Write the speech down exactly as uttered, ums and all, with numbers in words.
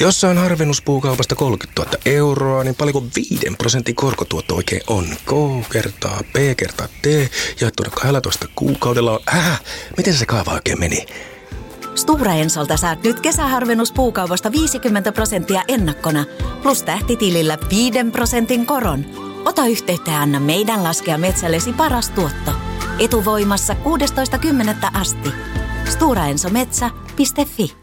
Jos on harvennuspuukaupasta kolmekymmentätuhatta euroa, niin paljonko viiden prosentin korkotuotto oikein on? K kertaa P kertaa T jaettuna kahdellatoista kuukaudella on... Äh, miten se kaava oikein meni? Stora Ensolta saat nyt kesäharvennuspuukaupasta viisikymmentä prosenttia ennakkona, plus tähtitilillä viiden prosentin koron. Ota yhteyttä ja anna meidän laskea metsällesi paras tuotto. Etuvoimassa kuudestoista kymmenettä asti. stora enso metsä piste fi